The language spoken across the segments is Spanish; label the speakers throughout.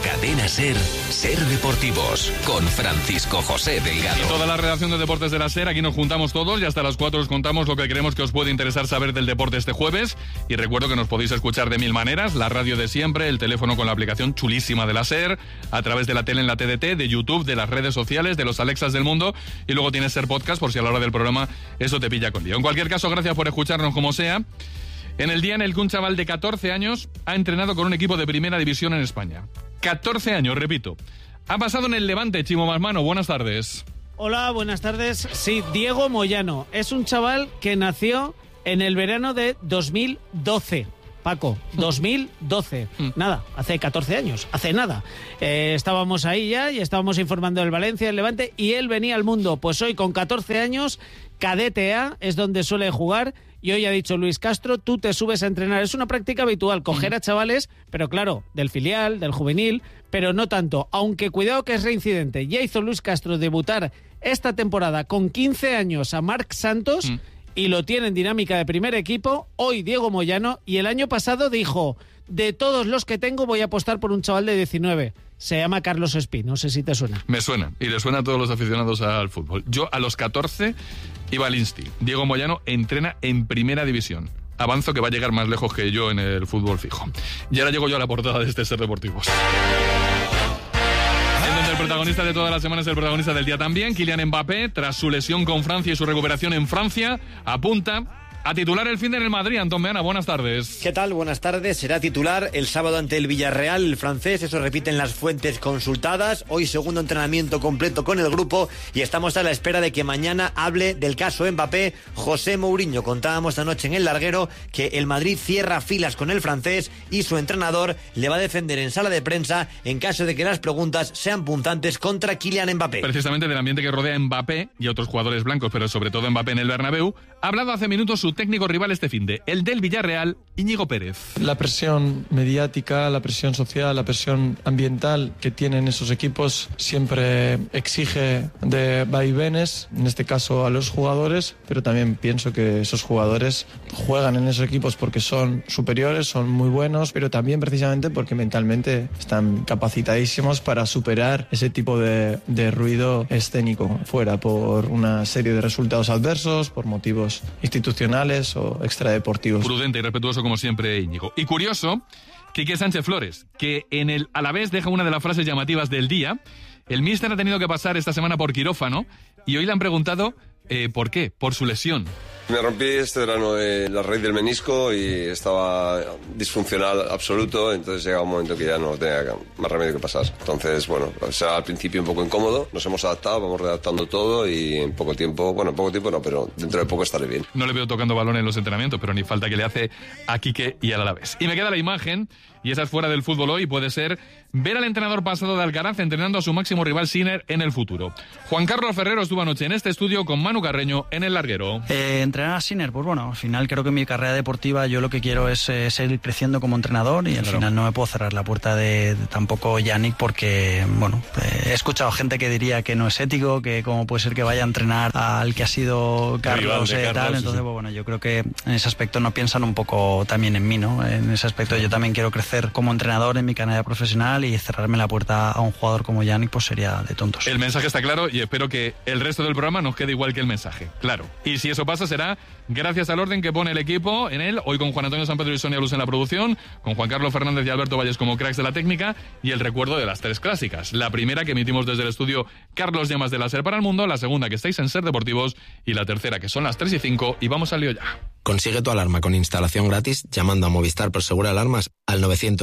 Speaker 1: Cadena SER, Ser Deportivos, con Francisco José Delgado.
Speaker 2: Y toda la redacción de Deportes de la SER, aquí nos juntamos todos y hasta las 4 os contamos lo que creemos que os puede interesar saber del deporte este jueves. Y recuerdo que nos podéis escuchar de mil maneras, la radio de siempre, el teléfono con la aplicación chulísima de la SER, a través de la tele en la TDT, de YouTube, de las redes sociales, de los Alexas del mundo, y luego tienes SER Podcast por si a la hora del programa eso te pilla con lío. En cualquier caso, gracias por escucharnos como sea. En el día en el que un chaval de 14 años ha entrenado con un equipo de primera división en España. 14 años, repito. Ha pasado en el Levante, Chimo Masmano. Buenas tardes.
Speaker 3: Hola, buenas tardes. Sí, Diego Moyano. Es un chaval que nació en el verano de 2012. Paco, 2012. Nada, hace 14 años, hace nada. Estábamos ahí ya y estábamos informando del Valencia, del Levante, y él venía al mundo. Pues hoy, con 14 años, Cadete A es donde suele jugar. Y hoy ha dicho Luis Castro, tú te subes a entrenar. Es una práctica habitual, coger a chavales, pero claro, del filial, del juvenil, pero no tanto. Aunque cuidado que es reincidente. Ya hizo Luis Castro debutar esta temporada con 15 años a Marc Santos y lo tiene en dinámica de primer equipo. Hoy Diego Moyano, y el año pasado dijo, de todos los que tengo voy a apostar por un chaval de 19. Se llama Carlos Espí, no sé si te suena.
Speaker 2: Me suena, y le suena a todos los aficionados al fútbol. Yo a los 14 iba al Insti. Diego Moyano entrena en primera división. Avanzo que va a llegar más lejos que yo en el fútbol fijo. Y ahora llego yo a la portada de este Ser Deportivos. En donde el protagonista de todas las semanas es el protagonista del día también. Kylian Mbappé, tras su lesión con Francia y su recuperación en Francia, apunta a titular el fin en el Madrid. Antón Meana, buenas tardes.
Speaker 4: ¿Qué tal? Buenas tardes. Será titular el sábado ante el Villarreal, el francés. Eso repiten las fuentes consultadas. Hoy segundo entrenamiento completo con el grupo y estamos a la espera de que mañana hable del caso Mbappé José Mourinho. Contábamos anoche en El Larguero que el Madrid cierra filas con el francés y su entrenador le va a defender en sala de prensa en caso de que las preguntas sean punzantes contra Kylian Mbappé.
Speaker 2: Precisamente del ambiente que rodea a Mbappé y otros jugadores blancos, pero sobre todo Mbappé en el Bernabéu, ha hablado hace minutos su técnico rival este finde, el del Villarreal, Íñigo Pérez.
Speaker 5: La presión mediática, la presión social, la presión ambiental que tienen esos equipos siempre exige de vaivenes, en este caso a los jugadores, pero también pienso que esos jugadores juegan en esos equipos porque son superiores, son muy buenos, pero también precisamente porque mentalmente están capacitadísimos para superar ese tipo de ruido escénico fuera por una serie de resultados adversos, por motivos institucionales o extradeportivos.
Speaker 2: Prudente y respetuoso como siempre, Íñigo. Y curioso, Quique Sánchez Flores, que en el Alavés deja una de las frases llamativas del día. El míster ha tenido que pasar esta semana por quirófano y hoy le han preguntado ¿por qué? Por su lesión.
Speaker 6: Me rompí este verano la raíz del menisco y estaba disfuncional absoluto, entonces llega un momento que ya no tenía más remedio que pasar. Entonces, bueno, será al principio un poco incómodo, nos hemos adaptado, vamos redactando todo y en poco tiempo no, pero dentro de poco estaré bien.
Speaker 2: No le veo tocando balón en los entrenamientos, pero ni falta que le hace a Quique y al Alavés. Y me queda la imagen, y esa es fuera del fútbol hoy, puede ser ver al entrenador pasado de Alcaraz entrenando a su máximo rival Sinner en el futuro. Juan Carlos Ferrero estuvo anoche en este estudio con Manu Carreño en El Larguero.
Speaker 7: Entrenar a Sinner, pues bueno, al final creo que en mi carrera deportiva yo lo que quiero es seguir creciendo como entrenador y al final no me puedo cerrar la puerta de tampoco Yannick porque, bueno, he escuchado gente que diría que no es ético, que cómo puede ser que vaya a entrenar al que ha sido Carlos y tal, entonces pues, bueno, yo creo que en ese aspecto no piensan un poco también en mí, ¿no? En ese aspecto yo también quiero crecer como entrenador en mi carrera profesional y cerrarme la puerta a un jugador como Yannick pues sería de tontos.
Speaker 2: El mensaje está claro y espero que el resto del programa nos quede igual que el mensaje, claro. Y si eso pasa será gracias al orden que pone el equipo en él, hoy con Juan Antonio Sampedro y Sonia Luz en la producción, con Juan Carlos Fernández y Alberto Valles como cracks de la técnica y el recuerdo de las tres clásicas. La primera que emitimos desde el estudio Carlos Llamas de la SER para el Mundo, la segunda que estáis en Ser Deportivos y la tercera que son las 3:05 y vamos al lío ya.
Speaker 8: Consigue tu alarma con instalación gratis llamando a Movistar Prosegur Alarmas al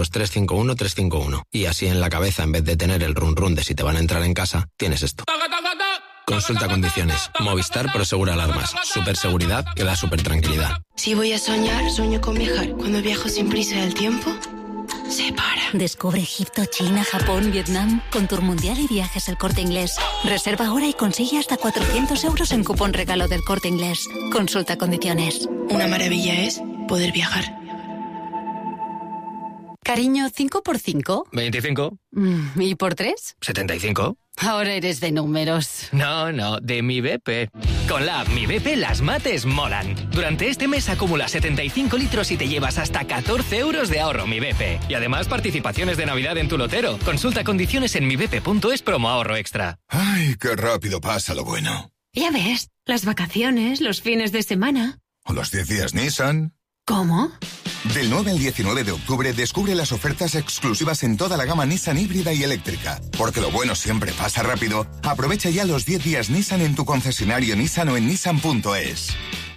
Speaker 8: 900-351-351 y así en la cabeza, en vez de tener el run run de si te van a entrar en casa, tienes esto. Consulta condiciones. Movistar Prosegur Alarmas. Superseguridad que da super tranquilidad.
Speaker 9: Si voy a soñar, sueño con viajar. Cuando viajo sin prisa del tiempo, se para.
Speaker 10: Descubre Egipto, China, Japón, Vietnam con Tour Mundial y Viajes El Corte Inglés. Reserva ahora y consigue hasta 400 euros en cupón regalo del Corte Inglés. Consulta condiciones.
Speaker 9: Una maravilla es poder viajar.
Speaker 10: Cariño, 5 por 5.
Speaker 8: 25.
Speaker 10: ¿Y por 3?
Speaker 8: 75.
Speaker 11: Ahora eres de números.
Speaker 12: No, de Mi BP. Con la app Mi BP las mates molan. Durante este mes acumula 75 litros y te llevas hasta 14 euros de ahorro Mi BP. Y además participaciones de Navidad en tu lotero. Consulta condiciones en mibp.es promo ahorro extra.
Speaker 13: Ay, qué rápido pasa lo bueno.
Speaker 14: Ya ves, las vacaciones, los fines de semana.
Speaker 13: ¿O los 10 días Nissan?
Speaker 14: ¿Cómo?
Speaker 13: Del 9 al 19 de octubre descubre las ofertas exclusivas en toda la gama Nissan híbrida y eléctrica. Porque lo bueno siempre pasa rápido. Aprovecha ya los 10 días Nissan en tu concesionario Nissan o en nissan.es.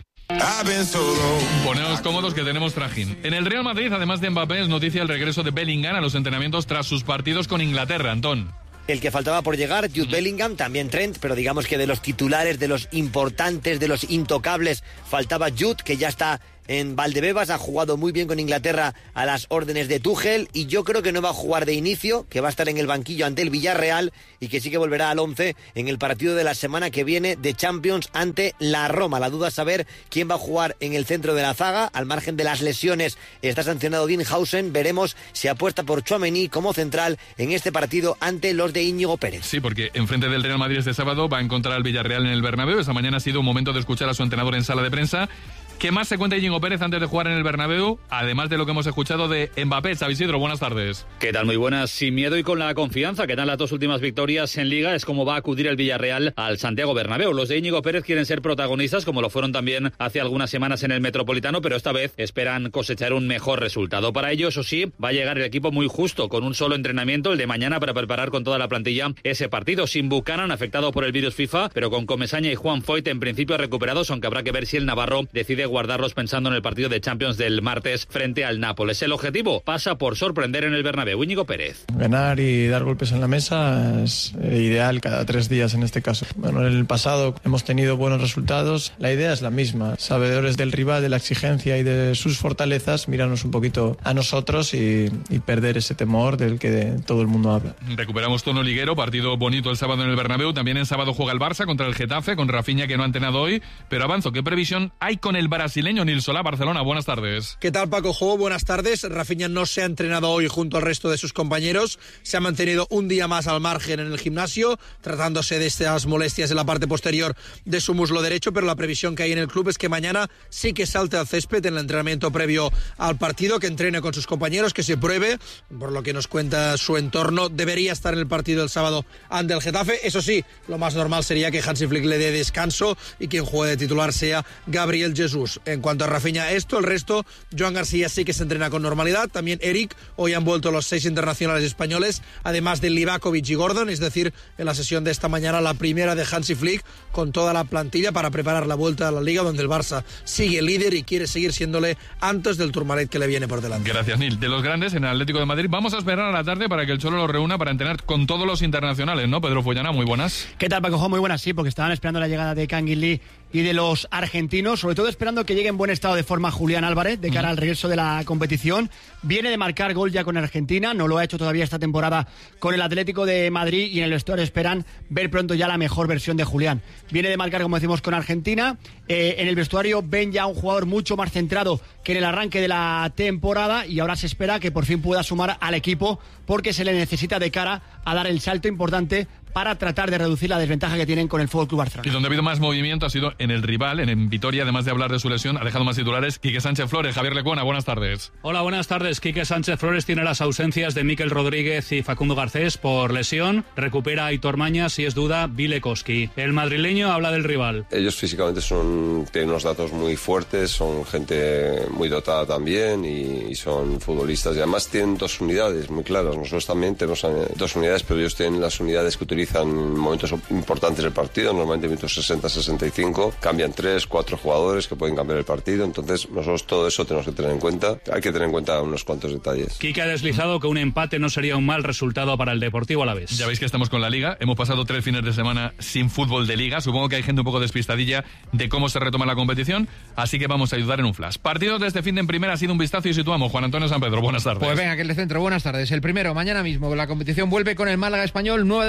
Speaker 2: Poneos cómodos que tenemos trajín. En el Real Madrid, además de Mbappé, es noticia el regreso de Bellingham a los entrenamientos tras sus partidos con Inglaterra, Antón.
Speaker 4: El que faltaba por llegar, Jude Bellingham, también Trent, pero digamos que de los titulares, de los importantes, de los intocables, faltaba Jude, que ya está en Valdebebas, ha jugado muy bien con Inglaterra a las órdenes de Tuchel, y yo creo que no va a jugar de inicio, que va a estar en el banquillo ante el Villarreal, y que sí que volverá al 11 en el partido de la semana que viene de Champions ante la Roma. La duda es saber quién va a jugar en el centro de la zaga. Al margen de las lesiones, está sancionado Dinhausen. Veremos si apuesta por Tchouaméni como central en este partido ante los de Íñigo Pérez.
Speaker 2: Sí, porque enfrente del Real Madrid este sábado va a encontrar al Villarreal en el Bernabéu. Esta mañana ha sido un momento de escuchar a su entrenador en sala de prensa. ¿Qué más se cuenta Íñigo Pérez antes de jugar en el Bernabéu? Además de lo que hemos escuchado de Mbappé. Xavi Isidro, buenas tardes.
Speaker 15: ¿Qué tal? Muy buenas. Sin miedo y con la confianza que dan las 2 últimas victorias en Liga, es como va a acudir el Villarreal al Santiago Bernabéu. Los de Íñigo Pérez quieren ser protagonistas, como lo fueron también hace algunas semanas en el Metropolitano, pero esta vez esperan cosechar un mejor resultado. Para ello, eso sí, va a llegar el equipo muy justo, con un solo entrenamiento, el de mañana, para preparar con toda la plantilla ese partido. Sin Buchanan, afectado por el virus FIFA, pero con Comesaña y Juan Foyt en principio recuperados, aunque habrá que ver si el navarro decide guardarlos pensando en el partido de Champions del martes frente al Nápoles. El objetivo pasa por sorprender en el Bernabéu. Íñigo Pérez.
Speaker 5: Ganar y dar golpes en la mesa es ideal cada 3 días en este caso. Bueno, en el pasado hemos tenido buenos resultados. La idea es la misma. Sabedores del rival, de la exigencia y de sus fortalezas, mirarnos un poquito a nosotros y perder ese temor del que todo el mundo habla.
Speaker 2: Recuperamos tono liguero, partido bonito el sábado en el Bernabéu. También en sábado juega el Barça contra el Getafe, con Rafinha, que no ha entrenado hoy. Pero avanzo, ¿qué previsión hay con el brasileño Nil Solá? Barcelona, buenas tardes.
Speaker 16: ¿Qué tal, Paco Jo? Buenas tardes. Rafinha no se ha entrenado hoy junto al resto de sus compañeros. Se ha mantenido un día más al margen en el gimnasio, tratándose de estas molestias en la parte posterior de su muslo derecho, pero la previsión que hay en el club es que mañana sí que salte al césped en el entrenamiento previo al partido, que entrene con sus compañeros, que se pruebe. Por lo que nos cuenta su entorno, debería estar en el partido del sábado ante el Getafe. Eso sí, lo más normal sería que Hansi Flick le dé descanso y quien juegue de titular sea Gabriel Jesús. En cuanto a Rafinha, el resto, Joan García sí que se entrena con normalidad, también Eric. Hoy han vuelto los 6 internacionales españoles, además de Livakovic y Gordon, es decir, en la sesión de esta mañana, la primera de Hansi Flick, con toda la plantilla para preparar la vuelta a la Liga, donde el Barça sigue líder y quiere seguir siéndole antes del Tourmalet que le viene por delante.
Speaker 2: Gracias, Nil. De los grandes, en el Atlético de Madrid, vamos a esperar a la tarde para que el Cholo lo reúna para entrenar con todos los internacionales, ¿no? Pedro Follana, muy buenas.
Speaker 17: ¿Qué tal, Paco? Muy buenas, sí, porque estaban esperando la llegada de Kangin Lee y de los argentinos, sobre todo esperando que llegue en buen estado de forma Julián Álvarez de cara al regreso de la competición. Viene de marcar gol ya con Argentina, no lo ha hecho todavía esta temporada con el Atlético de Madrid, y en el vestuario esperan ver pronto ya la mejor versión de Julián. Viene de marcar, como decimos, con Argentina. En el vestuario ven ya un jugador mucho más centrado que en el arranque de la temporada, y ahora se espera que por fin pueda sumar al equipo, porque se le necesita de cara a dar el salto importante para tratar de reducir la desventaja que tienen con el Fútbol Club Barcelona.
Speaker 2: Y donde ha habido más movimiento ha sido en el rival, en Vitoria. Además de hablar de su lesión, ha dejado más titulares Quique Sánchez Flores. Javier Lecuona, buenas tardes.
Speaker 18: Hola, buenas tardes. Quique Sánchez Flores tiene las ausencias de Mikel Rodríguez y Facundo Garcés por lesión. Recupera a Aitor Mañas y es duda Bilekoski. El madrileño habla del rival.
Speaker 6: Ellos físicamente tienen unos datos muy fuertes, son gente muy dotada también y son futbolistas. Y además tienen 2 unidades muy claras. Nosotros también tenemos 2 unidades, pero ellos tienen las unidades que utilizan en momentos importantes del partido, normalmente minutos 60-65, cambian 3-4 jugadores que pueden cambiar el partido. Entonces nosotros todo eso tenemos que tener en cuenta. Hay que tener en cuenta unos cuantos detalles.
Speaker 18: Quique ha deslizado que un empate no sería un mal resultado para el Deportivo Alavés.
Speaker 2: Ya veis que estamos con la Liga. Hemos pasado 3 fines de semana sin fútbol de Liga. Supongo que hay gente un poco despistadilla de cómo se retoma la competición, así que vamos a ayudar en un flash. Partidos de este fin de en primera, ha sido un vistazo y situamos. Juan Antonio San Pedro, buenas tardes.
Speaker 19: Pues venga, que el de centro, buenas tardes. El primero, mañana mismo, la competición vuelve con el Málaga Español, 9 de la noche.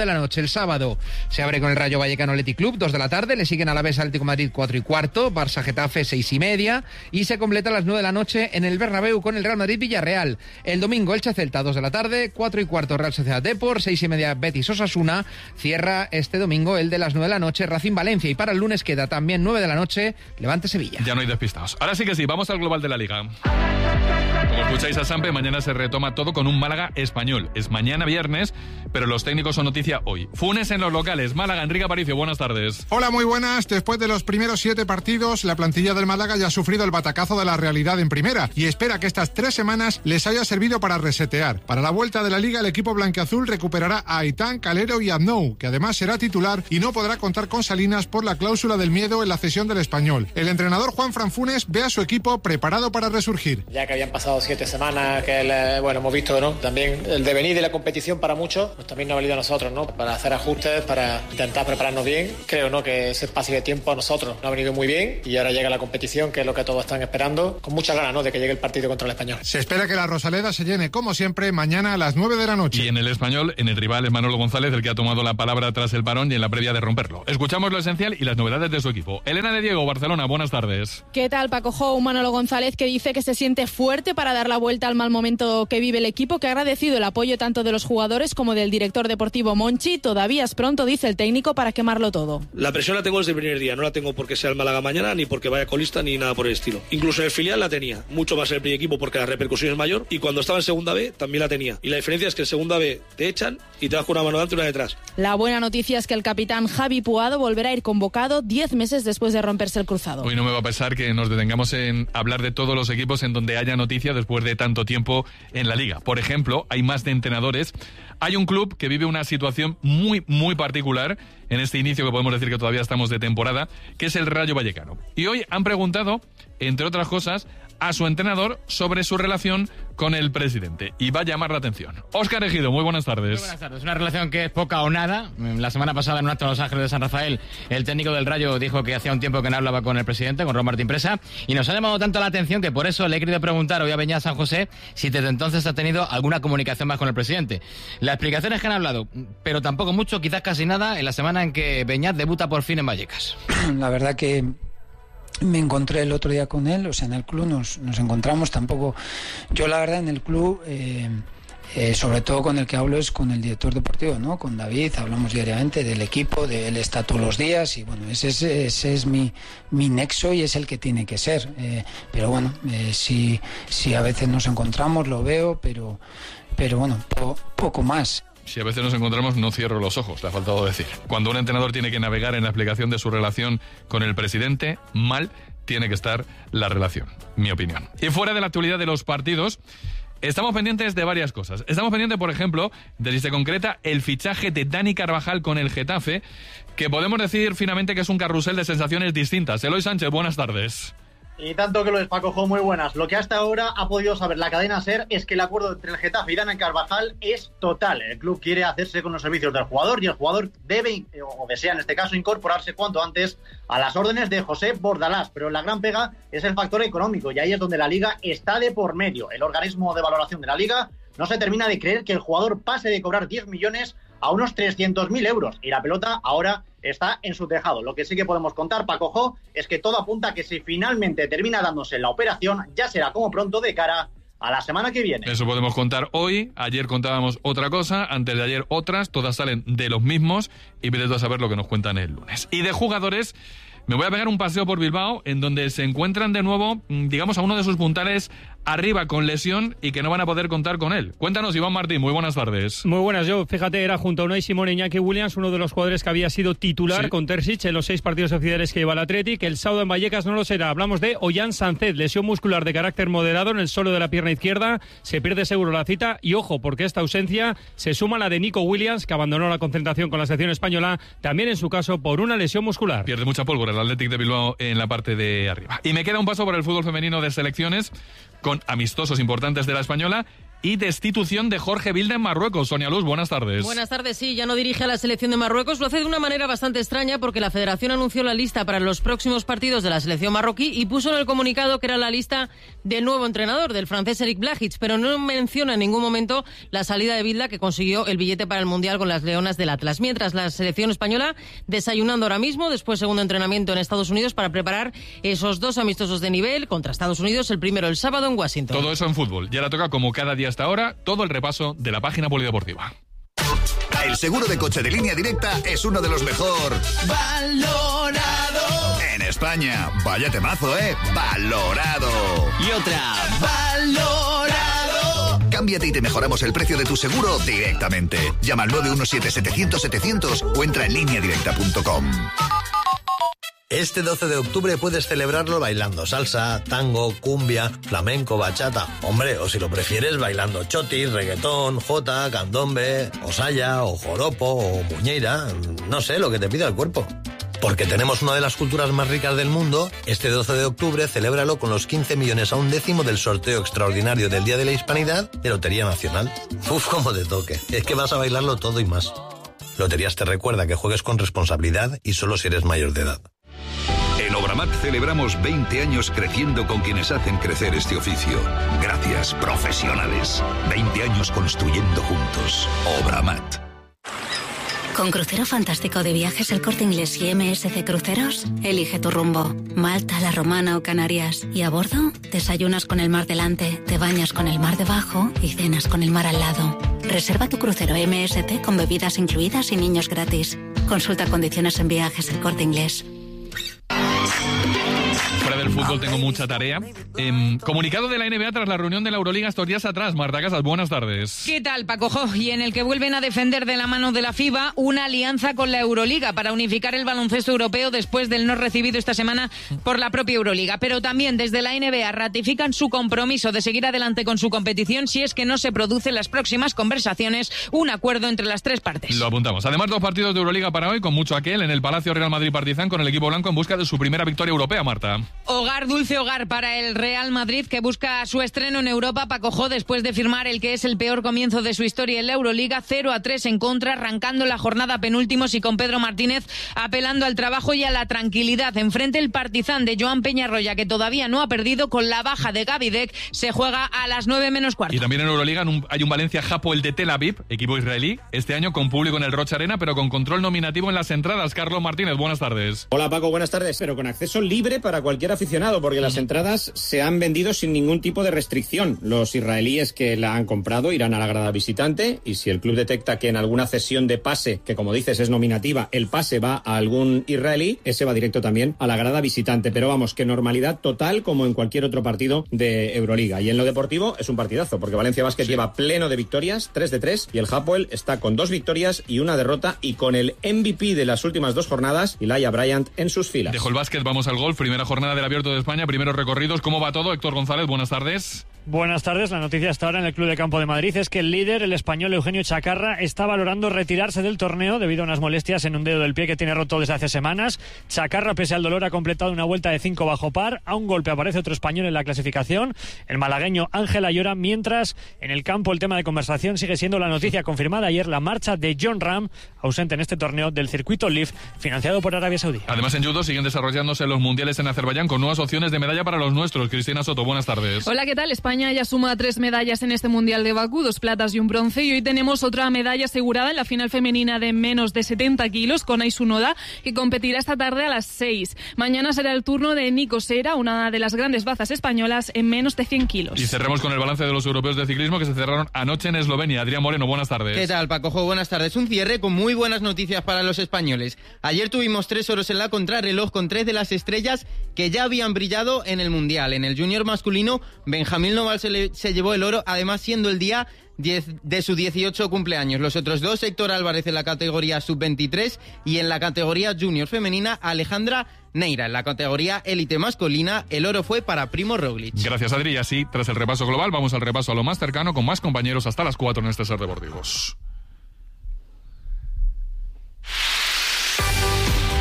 Speaker 19: el sábado. Se abre con el Rayo Vallecano Athletic Club, 2 de la tarde. Le siguen Alavés Atlético de Madrid, 4:15. Barça Getafe, 6:30. Y se completa a las 9 de la noche en el Bernabéu con el Real Madrid Villarreal. El domingo Elche Celta, 2 de la tarde. 4:15 Real Sociedad Depor, 6:30 Betis Osasuna. Cierra este domingo el de las 9 de la noche Racing Valencia. Y para el lunes queda también 9 de la noche Levante Sevilla.
Speaker 2: Ya no hay despistados. Ahora sí que sí, vamos al global de la Liga. Como escucháis a Sampe, mañana se retoma todo con un Málaga Español. Es mañana viernes, pero los técnicos son noticia hoy. Funes en los locales. Málaga, Enrique Aparicio, buenas tardes.
Speaker 20: Hola, muy buenas. Después de los primeros 7 partidos, la plantilla del Málaga ya ha sufrido el batacazo de la realidad en primera y espera que estas 3 semanas les haya servido para resetear. Para la vuelta de la Liga, el equipo blanquiazul recuperará a Aitán, Calero y Aznou, que además será titular y no podrá contar con Salinas por la cláusula del miedo en la cesión del Español. El entrenador Juanfran Funes ve a su equipo preparado para resurgir.
Speaker 21: Ya que habían pasado 7 semanas, que hemos visto, ¿no? También el devenir de la competición para muchos, pues también nos ha valido a nosotros, ¿no? Para hacer ajustes, para intentar prepararnos bien. Creo, ¿no?, que ese espacio de tiempo a nosotros nos ha venido muy bien y ahora llega la competición, que es lo que todos están esperando, con muchas ganas, ¿no?, de que llegue el partido contra el Español.
Speaker 20: Se espera que la Rosaleda se llene, como siempre, mañana a las 9 de la noche.
Speaker 2: Y en el Español, en el rival es Manolo González, el que ha tomado la palabra tras el parón y en la previa de romperlo. Escuchamos lo esencial y las novedades de su equipo. Elena de Diego, Barcelona, buenas tardes.
Speaker 22: ¿Qué tal, Paco Jou? Manolo González, que dice que se siente fuerte para dar la vuelta al mal momento que vive el equipo, que ha agradecido el apoyo tanto de los jugadores como del director deportivo Monchi. Todavía es pronto, dice el técnico, para quemarlo todo.
Speaker 23: La presión la tengo desde el primer día, no la tengo porque sea el Málaga mañana, ni porque vaya colista, ni nada por el estilo. Incluso en el filial la tenía, mucho más en el primer equipo porque la repercusión es mayor, y cuando estaba en segunda B también la tenía. Y la diferencia es que en segunda B te echan y te das con una mano delante y una detrás.
Speaker 22: La buena noticia es que el capitán Javi Puado volverá a ir convocado 10 meses después de romperse el cruzado.
Speaker 2: Hoy no me va a pesar que nos detengamos en hablar de todos los equipos en donde haya noticia después de tanto tiempo en la Liga. Por ejemplo, hay más de entrenadores. Hay un club que vive una situación muy particular en este inicio, que podemos decir que todavía estamos de temporada, que es el Rayo Vallecano. Y hoy han preguntado, entre otras cosas, a su entrenador sobre su relación con el presidente. Y va a llamar la atención. Óscar Ejido, muy buenas tardes.
Speaker 24: Muy buenas tardes. Una relación que es poca o nada. La semana pasada, en un acto en Los Ángeles de San Rafael, el técnico del Rayo dijo que hacía un tiempo que no hablaba con el presidente, con Ron Martín Presa, y nos ha llamado tanto la atención que por eso le he querido preguntar hoy a Beñat San José si desde entonces ha tenido alguna comunicación más con el presidente. La explicación es que han hablado, pero tampoco mucho, quizás casi nada, en la semana en que Beñat debuta por fin en Vallecas.
Speaker 25: La verdad que me encontré el otro día con él, o sea, en el club nos encontramos, tampoco. Yo la verdad en el club, sobre todo con el que hablo es con el director deportivo, ¿no? Con David, hablamos diariamente del equipo, de él está todos los días y bueno, ese es mi nexo y es el que tiene que ser. Pero bueno, si a veces nos encontramos, lo veo, pero bueno, poco más.
Speaker 2: Si a veces nos encontramos, no cierro los ojos, le ha faltado decir. Cuando un entrenador tiene que navegar en la explicación de su relación con el presidente, mal tiene que estar la relación, mi opinión. Y fuera de la actualidad de los partidos, estamos pendientes de varias cosas. Estamos pendientes, por ejemplo, de si se concreta el fichaje de Dani Carvajal con el Getafe, que podemos decir finalmente que es un carrusel de sensaciones distintas. Eloy Sánchez, buenas tardes.
Speaker 26: Y tanto que lo es, Paco Jo, muy buenas. Lo que hasta ahora ha podido saber la cadena SER es que el acuerdo entre el Getafe y Dani Carvajal es total. El club quiere hacerse con los servicios del jugador y el jugador debe, o desea en este caso, incorporarse cuanto antes a las órdenes de José Bordalás. Pero la gran pega es el factor económico y ahí es donde la Liga está de por medio. El organismo de valoración de la Liga no se termina de creer que el jugador pase de cobrar 10 millones a unos 300.000 euros y la pelota ahora está en su tejado. Lo que sí que podemos contar, Paco Jo, es que todo apunta a que si finalmente termina dándose la operación, ya será como pronto de cara a la semana que viene.
Speaker 2: Eso podemos contar hoy. Ayer contábamos otra cosa, antes de ayer otras, todas salen de los mismos y vete tú a saber lo que nos cuentan el lunes. Y de jugadores, me voy a pegar un paseo por Bilbao en donde se encuentran de nuevo, digamos, a uno de sus puntales arriba con lesión y que no van a poder contar con él. Cuéntanos, Iván Martín, muy buenas tardes.
Speaker 27: Muy buenas, yo, fíjate, era junto a Unai Simón e Iñaki Williams, uno de los jugadores que había sido titular con Terzic en los 6 partidos oficiales que lleva el Athletic. El sábado en Vallecas no lo será. Hablamos de Ollán Sánchez, lesión muscular de carácter moderado en el suelo de la pierna izquierda, se pierde seguro la cita y ojo, porque esta ausencia se suma a la de Nico Williams, que abandonó la concentración con la selección española, también en su caso por una lesión muscular.
Speaker 2: Pierde mucha pólvora el Athletic de Bilbao en la parte de arriba. Y me queda un paso por el fútbol femenino de selecciones, con amistosos importantes de la española y destitución de Jorge Vilda en Marruecos. Sonia Luz, buenas tardes.
Speaker 1: Buenas tardes, sí, ya no dirige a la selección de Marruecos. Lo hace de una manera bastante extraña porque la federación anunció la lista para los próximos partidos de la selección marroquí y puso en el comunicado que era la lista del nuevo entrenador, del francés Eric Blajic, pero no menciona en ningún momento la salida de Vilda, que consiguió el billete para el Mundial con las Leonas del Atlas. Mientras, la selección española desayunando ahora mismo, después segundo entrenamiento en Estados Unidos para preparar esos 2 amistosos de nivel contra Estados Unidos, el primero el sábado en Washington.
Speaker 2: Todo eso en fútbol. Y ahora toca, como cada día hasta ahora, todo el repaso de la página polideportiva.
Speaker 3: El seguro de coche de Línea Directa es uno de los mejor valorado en España. Vaya temazo, valorado.
Speaker 7: Y otra, valorado.
Speaker 3: Cámbiate y te mejoramos el precio de tu seguro directamente. Llama al 917-700-700 o entra en lineadirecta.com.
Speaker 8: Este 12 de octubre puedes celebrarlo bailando salsa, tango, cumbia, flamenco, bachata. Hombre, o si lo prefieres, bailando chotis, reggaetón, jota, candombe, o saya, o joropo, o muñeira. No sé, lo que te pida el cuerpo. Porque tenemos una de las culturas más ricas del mundo, este 12 de octubre celébralo con los 15 millones a un décimo del sorteo extraordinario del Día de la Hispanidad de Lotería Nacional. Uf, cómo te toque. Es que vas a bailarlo todo y más. Loterías te recuerda que juegues con responsabilidad y solo si eres mayor de edad.
Speaker 9: En Obramat celebramos 20 años creciendo con quienes hacen crecer este oficio. Gracias, profesionales. 20 años construyendo juntos. Obramat.
Speaker 10: Con Crucero Fantástico de Viajes El Corte Inglés y MSC Cruceros, elige tu rumbo. Malta, La Romana o Canarias. Y a bordo, desayunas con el mar delante, te bañas con el mar debajo y cenas con el mar al lado. Reserva tu crucero MSC con bebidas incluidas y niños gratis. Consulta condiciones en Viajes El Corte Inglés.
Speaker 2: Fuera del fútbol tengo mucha tarea. Comunicado de la NBA tras la reunión de la Euroliga estos días atrás. Marta Casas, buenas tardes.
Speaker 11: ¿Qué tal, Paco Jo? Y en el que vuelven a defender de la mano de la FIBA una alianza con la Euroliga para unificar el baloncesto europeo después del no recibido esta semana por la propia Euroliga. Pero también desde la NBA ratifican su compromiso de seguir adelante con su competición si es que no se produce en las próximas conversaciones un acuerdo entre las 3 partes.
Speaker 2: Lo apuntamos. Además, 2 partidos de Euroliga para hoy, con mucho aquel en el Palacio Real Madrid-Partizan con el equipo blanco en busca de su primera victoria europea, Marta.
Speaker 11: Hogar, dulce hogar para el Real Madrid, que busca su estreno en Europa, Paco Jo, después de firmar el que es el peor comienzo de su historia en la Euroliga, 0-3 en contra, arrancando la jornada penúltimos y con Pedro Martínez apelando al trabajo y a la tranquilidad. Enfrente el Partizan de Joan Peñarroya, que todavía no ha perdido, con la baja de Gaby Deck, se juega a las 9:15.
Speaker 2: Y también en Euroliga hay un Valencia-Hapoel de Tel Aviv, equipo israelí, este año con público en el Rocha Arena, pero con control nominativo en las entradas. Carlos Martínez, buenas tardes.
Speaker 28: Hola Paco, buenas tardes, pero con acceso libre para cualquier aficionado, porque las entradas se han vendido sin ningún tipo de restricción. Los israelíes que la han comprado irán a la grada visitante, y si el club detecta que en alguna cesión de pase, que como dices es nominativa, el pase va a algún israelí, ese va directo también a la grada visitante. Pero vamos, que normalidad total como en cualquier otro partido de Euroliga. Y en lo deportivo es un partidazo, porque Valencia Basket lleva pleno de victorias, 3 de 3, y el Hapoel está con 2 victorias y 1 derrota, y con el MVP de las últimas 2 jornadas, Elijah Bryant, en sus filas.
Speaker 2: Dejo el básquet, vamos al golf. Primera jornada del Abierto de España, primeros recorridos. ¿Cómo va todo? Héctor González, buenas tardes.
Speaker 27: Buenas tardes. La noticia hasta ahora en el Club de Campo de Madrid es que el líder, el español Eugenio Chacarra, está valorando retirarse del torneo debido a unas molestias en un dedo del pie que tiene roto desde hace semanas. Chacarra, pese al dolor, ha completado una vuelta de 5 bajo par. A un golpe aparece otro español en la clasificación, el malagueño Ángel Ayora, mientras en el campo el tema de conversación sigue siendo la noticia confirmada ayer, la marcha de John Ram, ausente en este torneo del circuito Leaf, financiado por Arabia Saudí.
Speaker 2: Además, en judo siguen desarrollándose los mundiales en Azerbaiyán con nuevas opciones de medalla para los nuestros. Cristina Soto, buenas tardes.
Speaker 22: Hola, ¿qué tal? España ya suma 3 medallas en este Mundial de Bakú, 2 platas y un bronce, y hoy tenemos otra medalla asegurada en la final femenina de menos de 70 kilos con Aisu Noda, que competirá esta tarde a las 6. Mañana será el turno de Nico Sera, una de las grandes bazas españolas en menos de 100 kilos.
Speaker 2: Y cerremos con el balance de los europeos de ciclismo que se cerraron anoche en Eslovenia. Adrián Moreno, buenas tardes.
Speaker 29: ¿Qué tal, Paco Jo? Buenas tardes. Un cierre con muy buenas noticias para los españoles. Ayer tuvimos 3 oros en la contrarreloj con 3 de las estrellas que ya habían brillado en el Mundial. En el junior masculino, Benjamín Noval se llevó el oro, además siendo el día 10 de su 18 cumpleaños. Los otros 2, Héctor Álvarez en la categoría sub-23 y en la categoría junior femenina, Alejandra Neira. En la categoría élite masculina, el oro fue para Primo Roglic.
Speaker 2: Gracias, Adri. Y así, tras el repaso global, vamos al repaso a lo más cercano con más compañeros hasta las 4 en este Ser Deportivos.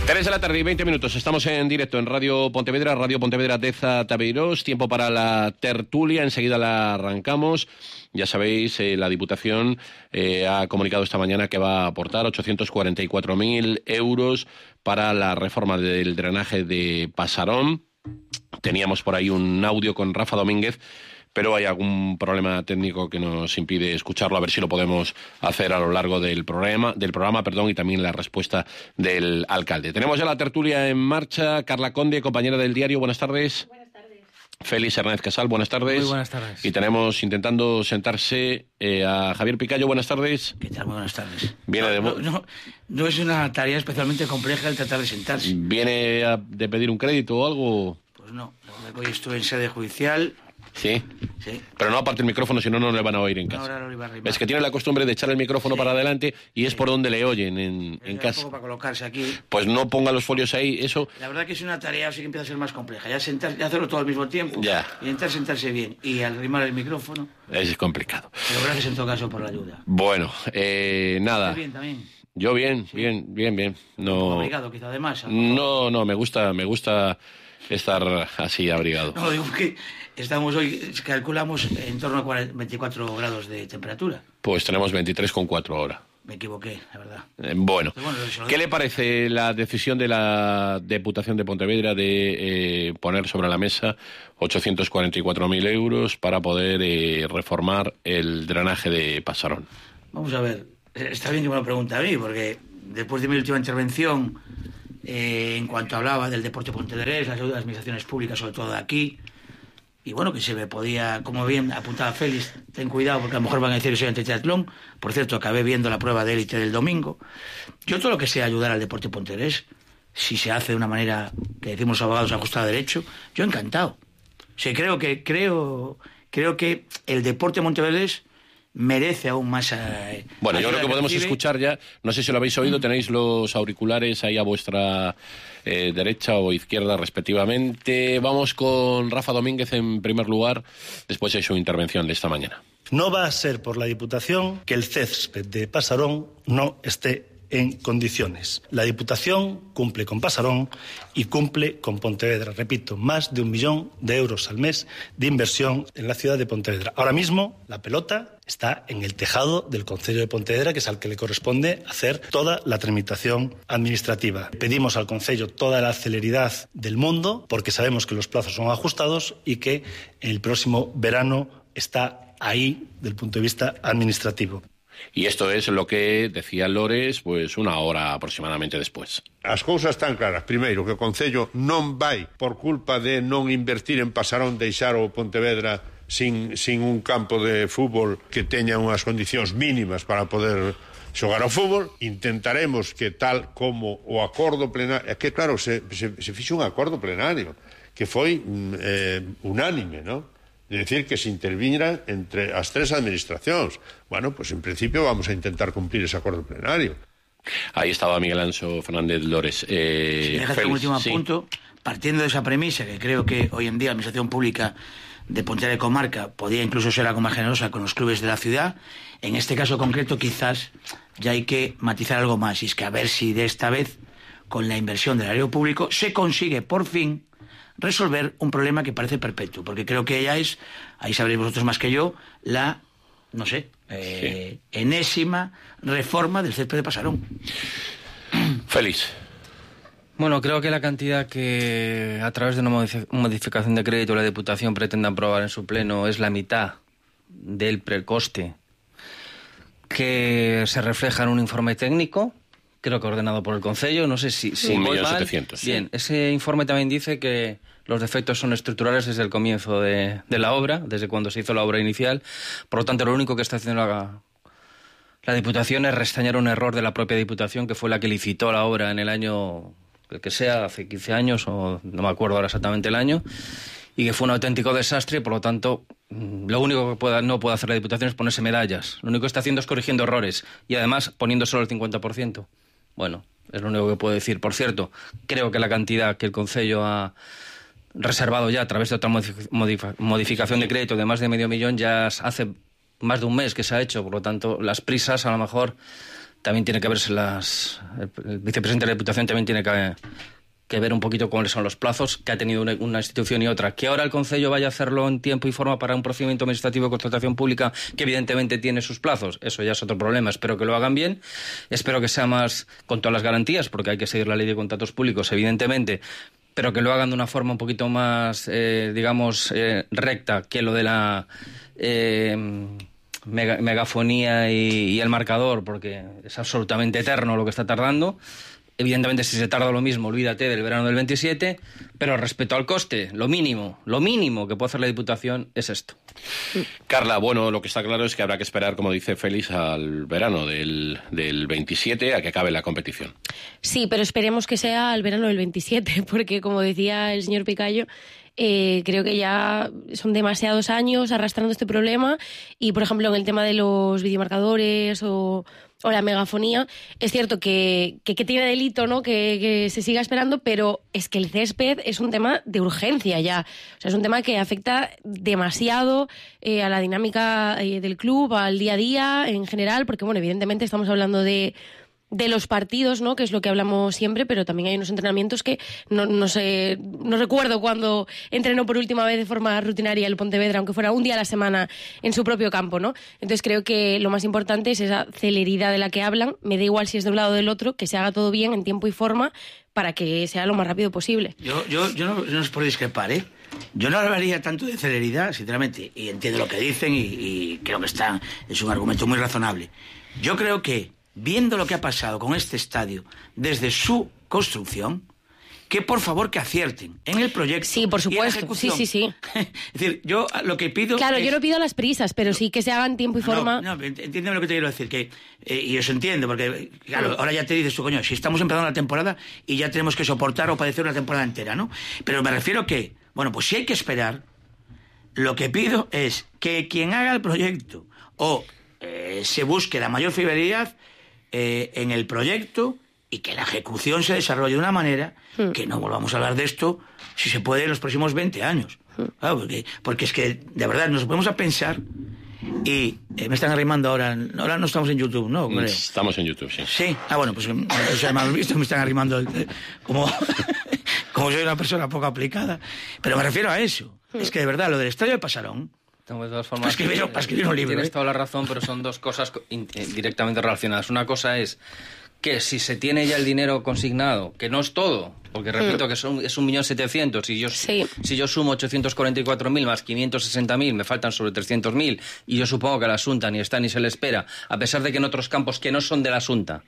Speaker 4: 3:20 p.m. Estamos en directo en Radio Pontevedra Deza Tabeirós. Tiempo para la tertulia, enseguida la arrancamos. Ya sabéis, la Diputación ha comunicado esta mañana que va a aportar 844.000 euros para la reforma del drenaje de Pasarón. Teníamos por ahí un audio con Rafa Domínguez, pero hay algún problema técnico que nos impide escucharlo, a ver si lo podemos hacer a lo largo del programa, y también la respuesta del alcalde. Tenemos ya la tertulia en marcha. Carla Conde, compañera del diario, buenas tardes. Buenas tardes. Félix Hernández Casal, buenas tardes.
Speaker 5: Muy buenas tardes.
Speaker 4: Y tenemos intentando sentarse a Javier Picayo, buenas tardes.
Speaker 5: ¿Qué tal? Muy buenas tardes.
Speaker 4: Viene
Speaker 5: no es una tarea especialmente compleja el tratar de sentarse.
Speaker 4: ¿Viene de pedir un crédito o algo?
Speaker 5: Pues no, la verdad que hoy estuve en sede judicial.
Speaker 4: Sí, pero no aparte el micrófono, si no, no le van a oír en casa.
Speaker 5: Ahora lo iba a arrimar.
Speaker 4: Es que tiene la costumbre de echar el micrófono para adelante y es por donde le oyen en casa.
Speaker 5: Un poco para colocarse aquí.
Speaker 4: Pues no ponga los folios ahí, eso.
Speaker 5: La verdad que es una tarea, sí que empieza a ser más compleja. Ya hacerlo todo al mismo tiempo.
Speaker 4: Ya.
Speaker 5: Y intentar sentarse bien y arrimar el micrófono.
Speaker 4: Es complicado.
Speaker 5: Pero gracias en todo caso por la ayuda.
Speaker 4: Bueno, nada.
Speaker 5: ¿Estás bien también?
Speaker 4: Yo bien, sí. bien. No.
Speaker 5: Abrigado, quizá además.
Speaker 4: No, me gusta estar así abrigado.
Speaker 5: No, digo que estamos hoy, calculamos en torno a 24 grados de temperatura.
Speaker 4: Pues tenemos 23,4 ahora.
Speaker 5: Me equivoqué, la verdad.
Speaker 4: Bueno, ¿qué le parece la decisión de la Diputación de Pontevedra de poner sobre la mesa 844.000 euros para poder reformar el drenaje de Pasarón?
Speaker 5: Vamos a ver, está bien que me lo pregunte a mí, porque después de mi última intervención, en cuanto hablaba del deporte pontevedrés, las administraciones públicas, sobre todo de aquí, y bueno, que se me podía, como bien apuntaba Félix, ten cuidado porque a lo mejor van a decir que soy antitriatlón. Por cierto, acabé viendo la prueba de élite del domingo. Yo todo lo que sea ayudar al deporte pontevedrés, si se hace de una manera que decimos los abogados ajustada a derecho, yo encantado. O sea, creo que el deporte pontevedrés merece aún más.
Speaker 4: Bueno, yo creo que podemos escuchar ya, no sé si lo habéis oído, tenéis los auriculares ahí a vuestra derecha o izquierda respectivamente. Vamos con Rafa Domínguez en primer lugar, después de su intervención de esta mañana.
Speaker 7: No va a ser por la Diputación que el césped de Pasarón no esté en condiciones. La Diputación cumple con Pasarón y cumple con Pontevedra. Repito, más de 1 millón de euros al mes de inversión en la ciudad de Pontevedra. Ahora mismo la pelota está en el tejado del Concello de Pontevedra, que es al que le corresponde hacer toda la tramitación administrativa. Pedimos al Concello toda la celeridad del mundo, porque sabemos que los plazos son ajustados y que el próximo verano está ahí del punto de vista administrativo.
Speaker 4: Y esto es lo que decía Lores, pues 1 hora aproximadamente después.
Speaker 12: As cousas están claras. Primeiro, que o Concello non vai, por culpa de non invertir en Pasarón, deixar o Pontevedra sin un campo de fútbol que teña unhas condicións mínimas para poder xogar ao fútbol. Intentaremos que tal como o acordo plenario... É que, claro, se fixo un acordo plenario que foi unánime, non? De decir que se interviñan entre as 3 administracións. Bueno, pues en principio vamos a intentar cumplir ese acordo plenario.
Speaker 4: Ahí estaba Miguel Anxo Fernández Lores.
Speaker 5: Si dejas un último punto, partiendo de esa premisa, que creo que hoy en día la administración pública de Pontevedra y comarca podría incluso ser algo más generosa con los clubes de la ciudad, en este caso concreto quizás ya hay que matizar algo más, y es que a ver si de esta vez, con la inversión del área público, se consigue por fin resolver un problema que parece perpetuo, porque creo que ella es, ahí sabréis vosotros más que yo, la, no sé, enésima reforma del césped de Pasarón.
Speaker 4: Félix.
Speaker 5: Bueno, creo que la cantidad que a través de una modificación de crédito la Diputación pretende aprobar en su pleno es la mitad del precoste que se refleja en un informe técnico, creo que ordenado por el Concello, no sé si
Speaker 4: 1.700.000.
Speaker 5: Bien, ese informe también dice que los defectos son estructurales desde el comienzo de la obra, desde cuando se hizo la obra inicial. Por lo tanto, lo único que está haciendo la Diputación es restañar un error de la propia Diputación, que fue la que licitó la obra en el año, el que sea, hace 15 años, o no me acuerdo ahora exactamente el año, y que fue un auténtico desastre. Por lo tanto, lo único que no puede hacer la Diputación es ponerse medallas. Lo único que está haciendo es corrigiendo errores, y además poniendo solo el 50%. Bueno, es lo único que puedo decir. Por cierto, creo que la cantidad que el Concello ha reservado ya a través de otra modificación de crédito de más de 500.000 ya hace más de un mes que se ha hecho. Por lo tanto, las prisas a lo mejor también tiene que verse el vicepresidente de la Diputación también tiene que ver un poquito cuáles son los plazos que ha tenido una institución y otra. Que ahora el Concello vaya a hacerlo en tiempo y forma para un procedimiento administrativo de contratación pública que evidentemente tiene sus plazos, eso ya es otro problema. Espero que lo hagan bien, espero que sea más con todas las garantías, porque hay que seguir la ley de contratos públicos, evidentemente, pero que lo hagan de una forma un poquito más, recta que lo de la megafonía y el marcador, porque es absolutamente eterno lo que está tardando. Evidentemente, si se tarda lo mismo, olvídate del verano del 27, pero respecto al coste, lo mínimo que puede hacer la Diputación es esto.
Speaker 4: Carla, bueno, lo que está claro es que habrá que esperar, como dice Félix, al verano del 27 a que acabe la competición.
Speaker 6: Sí, pero esperemos que sea al verano del 27, porque como decía el señor Picayo, creo que ya son demasiados años arrastrando este problema y, por ejemplo, en el tema de los videomarcadores o la megafonía, es cierto que tiene delito, ¿no? Que se siga esperando, pero es que el césped es un tema de urgencia ya. O sea, es un tema que afecta demasiado a la dinámica del club, al día a día en general, porque, bueno, evidentemente estamos hablando de los partidos, ¿no? Que es lo que hablamos siempre, pero también hay unos entrenamientos que no sé, no recuerdo cuando entrenó por última vez de forma rutinaria el Pontevedra, aunque fuera un día a la semana en su propio campo, ¿no? Entonces creo que lo más importante es esa celeridad de la que hablan, me da igual si es de un lado o del otro, que se haga todo bien en tiempo y forma para que sea lo más rápido posible.
Speaker 13: Yo no es por discrepar, ¿eh? Yo no hablaría tanto de celeridad, sinceramente, y entiendo lo que dicen y creo que es un argumento muy razonable. Yo creo que viendo lo que ha pasado con este estadio desde su construcción, que por favor que acierten en el proyecto.
Speaker 6: Sí, por supuesto. Sí.
Speaker 13: Es decir, yo lo que pido.
Speaker 6: Claro, yo no pido las prisas, pero sí que se hagan tiempo y forma.
Speaker 13: No, entiéndeme lo que te quiero decir, que y os entiendo, porque claro, ahora ya te dices tú, coño, si estamos empezando la temporada y ya tenemos que soportar o padecer una temporada entera, ¿no? Pero me refiero que, bueno, pues si hay que esperar, lo que pido es que quien haga el proyecto o se busque la mayor fidelidad en el proyecto y que la ejecución se desarrolle de una manera que no volvamos a hablar de esto, si se puede, en los próximos 20 años. Claro, porque es que, de verdad, nos ponemos a pensar y me están arrimando ahora no estamos en YouTube, ¿no?
Speaker 4: Estamos en YouTube, sí.
Speaker 13: Sí, bueno, pues me han visto, me están arrimando como soy una persona poco aplicada, pero me refiero a eso. Es que, de verdad, lo del estadio de Pasarón,
Speaker 5: de todas formas,
Speaker 13: para escribir un libro.
Speaker 5: Tienes toda la razón, pero son dos cosas directamente relacionadas. Una cosa es que si se tiene ya el dinero consignado, que no es todo, porque repito que es 1.700.000, si yo sumo 844.000 más 560.000, me faltan sobre 300.000, y yo supongo que la Asunta ni está ni se le espera, a pesar de que en otros campos que no son de la Asunta,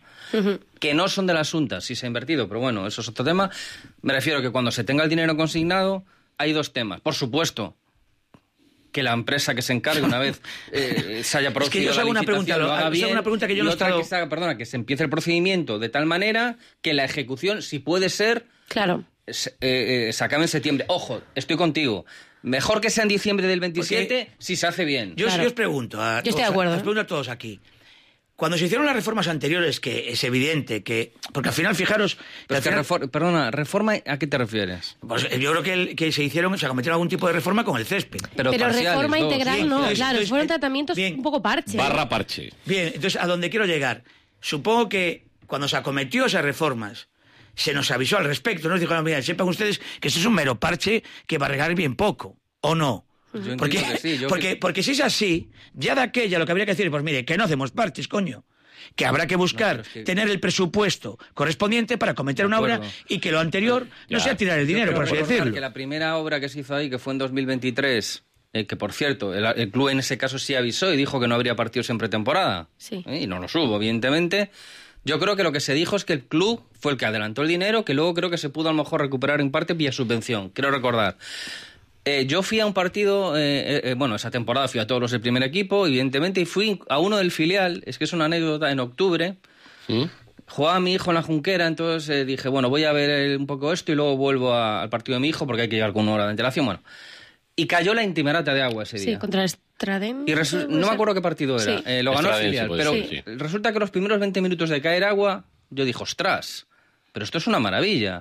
Speaker 5: sí se ha invertido, pero bueno, eso es otro tema. Me refiero que cuando se tenga el dinero consignado, hay dos temas. Por supuesto, que la empresa que se encargue una vez se haya producido la licitación lo haga bien,
Speaker 13: que yo no he estado...
Speaker 5: que se empiece el procedimiento de tal manera que la ejecución, si puede ser, se acabe en septiembre. Ojo, estoy contigo. Mejor que sea en diciembre del 27 si se hace bien.
Speaker 13: Yo os pregunto a
Speaker 6: yo estoy de acuerdo.
Speaker 13: Os pregunto a todos aquí. Cuando se hicieron las reformas anteriores, que es evidente que... Porque al final, fijaros...
Speaker 5: ¿Reforma a qué te refieres?
Speaker 13: Pues yo creo que se cometieron algún tipo de reforma con el césped.
Speaker 6: Pero reforma integral no, claro, fueron tratamientos un poco parche.
Speaker 4: Barra parche.
Speaker 13: Bien, entonces, a donde quiero llegar. Supongo que cuando se acometió esas reformas, se nos avisó al respecto, nos dijeron, mira, sepan ustedes que esto es un mero parche que va a regar bien poco, ¿o no? Porque si es así, ya de aquella lo que habría que decir, pues mire, que no hacemos parches, coño. Que habrá que buscar tener el presupuesto correspondiente para cometer una obra y que lo anterior no sea tirar el dinero, por así decirlo.
Speaker 5: Que la primera obra que se hizo ahí, que fue en 2023, que por cierto, el club en ese caso sí avisó y dijo que no habría partidos en pretemporada.
Speaker 6: Sí.
Speaker 5: Y no los hubo, evidentemente. Yo creo que lo que se dijo es que el club fue el que adelantó el dinero, que luego creo que se pudo a lo mejor recuperar en parte vía subvención. Quiero recordar. Yo fui a un partido, esa temporada fui a todos los del primer equipo, evidentemente, y fui a uno del filial, es que es una anécdota, en octubre, jugaba mi hijo en la Junquera, entonces dije, bueno, voy a ver un poco esto y luego vuelvo al partido de mi hijo porque hay que llegar con una hora de antelación, bueno. Y cayó la Intimerata de agua ese día.
Speaker 6: Sí, contra el Stradén.
Speaker 5: Y no me acuerdo qué partido era, lo ganó el filial, pero resulta que los primeros 20 minutos de caer agua, yo dije, ostras, pero esto es una maravilla.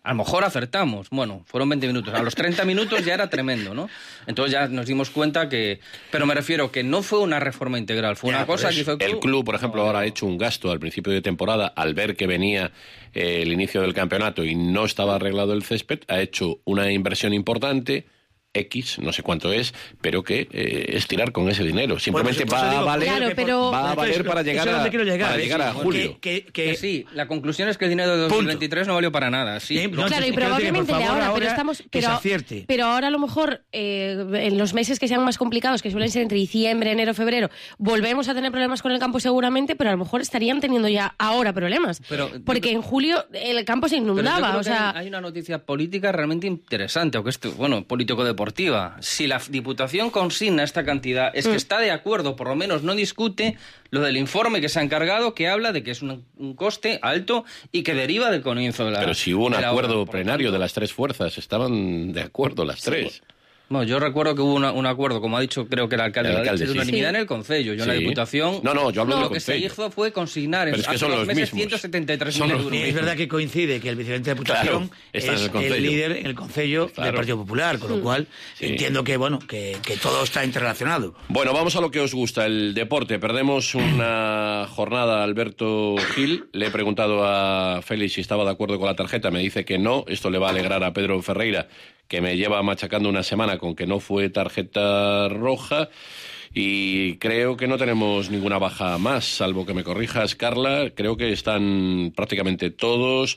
Speaker 5: A lo mejor acertamos. Bueno, fueron 20 minutos. A los 30 minutos ya era tremendo, ¿no? Entonces ya nos dimos cuenta que... Pero me refiero que no fue una reforma integral, fue una cosa que hizo
Speaker 4: el club, por ejemplo, ahora ha hecho un gasto al principio de temporada, al ver que venía el inicio del campeonato y no estaba arreglado el césped, ha hecho una inversión importante, X, no sé cuánto es, pero que es tirar con ese dinero. Simplemente va a valer para llegar a julio.
Speaker 5: Que sí, la conclusión es que el dinero de 2023 no valió para nada. Sí,
Speaker 6: claro, y probablemente de ahora, pero estamos... Pero ahora a lo mejor, en los meses que sean más complicados, que suelen ser entre diciembre, enero, febrero, volvemos a tener problemas con el campo seguramente, pero a lo mejor estarían teniendo ya ahora problemas. Porque en julio el campo se inundaba.
Speaker 5: Hay una noticia política realmente interesante, aunque político-deportiva. Si la Diputación consigna esta cantidad, es que está de acuerdo, por lo menos no discute lo del informe que se ha encargado, que habla de que es un coste alto y que deriva del comienzo de la...
Speaker 4: Pero si hubo un acuerdo plenario de las tres fuerzas, estaban de acuerdo las tres.
Speaker 5: Bueno, yo recuerdo que hubo un acuerdo, como ha dicho, creo que el alcalde de unanimidad en el Concello. Yo en la Diputación...
Speaker 4: yo hablo del
Speaker 5: Lo que se hizo fue consignar en los meses 173.000 euros.
Speaker 13: Es verdad que coincide que el vicepresidente de Diputación es el líder en el Concello del Partido Popular, con lo cual entiendo que todo está interrelacionado.
Speaker 4: Bueno, vamos a lo que os gusta, el deporte. Perdemos una jornada a Alberto Gil. Le he preguntado a Félix si estaba de acuerdo con la tarjeta. Me dice que no. Esto le va a alegrar a Pedro Ferreira, que me lleva machacando una semana con que no fue tarjeta roja, y creo que no tenemos ninguna baja más, salvo que me corrijas, Carla. Creo que están prácticamente todos,